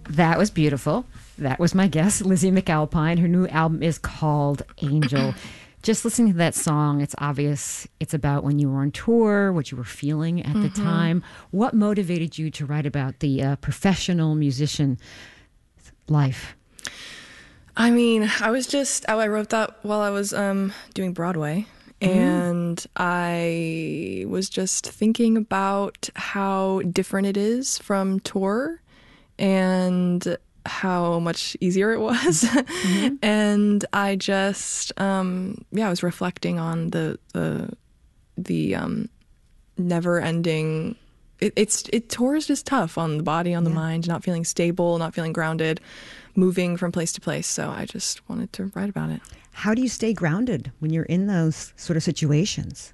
That was beautiful. That was my guest, Lizzie McAlpine. Her new album is called Angel. Just listening to that song, it's obvious it's about when you were on tour, what you were feeling at the time. What motivated you to write about the professional musician life? I mean, I wrote that while I was doing Broadway. And I was just thinking about how different it is from tour and how much easier it was. And I just, I was reflecting on the never ending. Tour is just tough on the body, on the mind, not feeling stable, not feeling grounded, moving from place to place. So I just wanted to write about it. How do you stay grounded when you're in those sort of situations?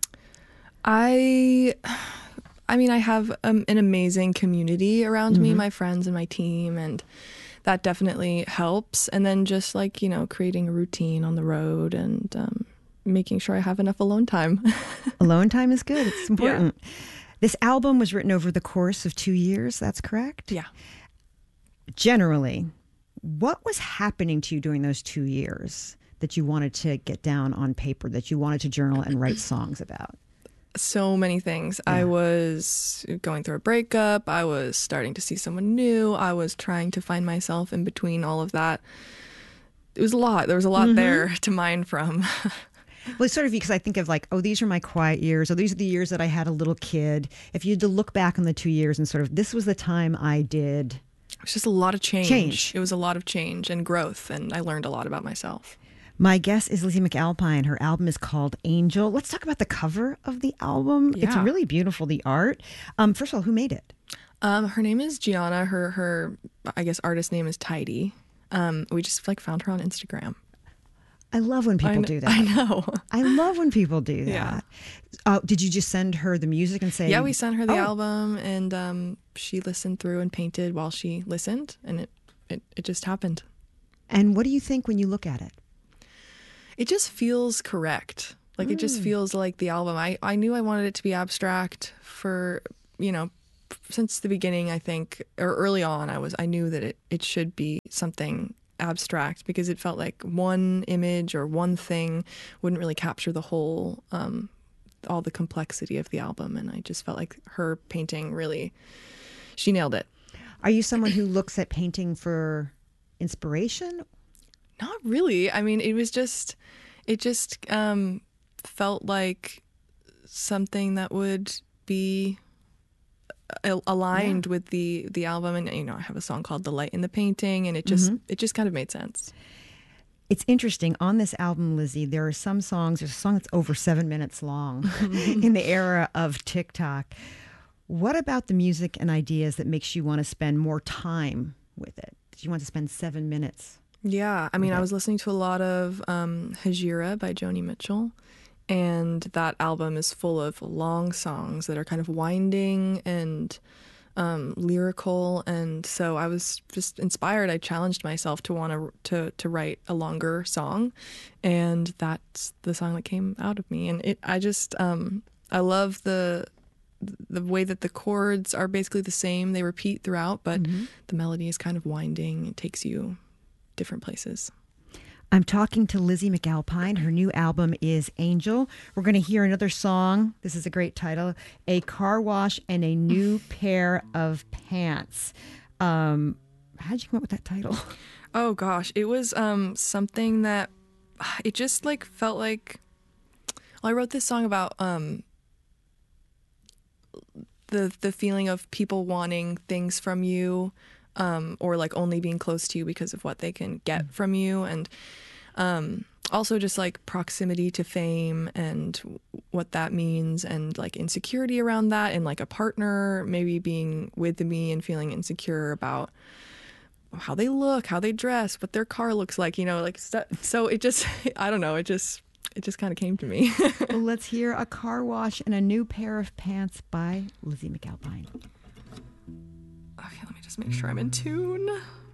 I mean, I have an amazing community around me, my friends and my team, and that definitely helps. And then just like, creating a routine on the road and making sure I have enough alone time. Alone time is good. It's important. Yeah. This album was written over the course of 2 years. That's correct? Yeah. Generally, what was happening to you during those 2 years that you wanted to get down on paper, that you wanted to journal and write songs about? So many things. Yeah. I was going through a breakup. I was starting to see someone new. I was trying to find myself in between all of that. It was a lot. There was a lot there to mine from. Well, it's sort of because I think of like, oh, these are my quiet years, or these are the years that I had a little kid. If you had to look back on the 2 years and sort of, this was the time I did. It was just a lot of change. It was a lot of change and growth, and I learned a lot about myself. My guest is Lizzie McAlpine. Her album is called Angel. Let's talk about the cover of the album. Yeah. It's really beautiful, the art. First of all, who made it? Her name is Gianna. Her I guess artist name is Tidy. We just found her on Instagram. I love when people do that. I know. I love when people do that. Yeah. Did you just send her the music and say? Yeah, we sent her the album, and she listened through and painted while she listened, and it just happened. And what do you think when you look at it? It just feels correct. It just feels like the album. I knew I wanted it to be abstract for, since the beginning, I think, or early on, I knew that it should be something abstract because it felt like one image or one thing wouldn't really capture the whole, all the complexity of the album. And I just felt like her painting really, she nailed it. Are you someone who looks at painting for inspiration? Not really. I mean, it just felt like something that would be aligned with the album. And, I have a song called The Light in the Painting, and it just kind of made sense. It's interesting. On this album, Lizzie, there are some songs, there's a song that's over 7 minutes long in the era of TikTok. What about the music and ideas that makes you want to spend more time with it? Did you want to spend 7 minutes? Yeah, I mean, I was listening to a lot of Hejira by Joni Mitchell, and that album is full of long songs that are kind of winding and lyrical, and so I was just inspired. I challenged myself to want to write a longer song, and that's the song that came out of me. And I love the way that the chords are basically the same. They repeat throughout, but the melody is kind of winding. It takes you different places. I'm talking to Lizzie McAlpine. Her new album is Angel. We're going to hear another song. This is a great title, A Car Wash and a New Pair of Pants. How'd you come up with that title? Oh gosh, it was something that it just felt like, well, I wrote this song about the feeling of people wanting things from you, or only being close to you because of what they can get from you, and also just proximity to fame and what that means, and insecurity around that, and a partner maybe being with me and feeling insecure about how they look, how they dress, what their car looks like, so it just, I don't know, it just kind of came to me. Well, let's hear A Car Wash and a New Pair of Pants by Lizzie McAlpine. Okay, let me just make sure I'm in tune.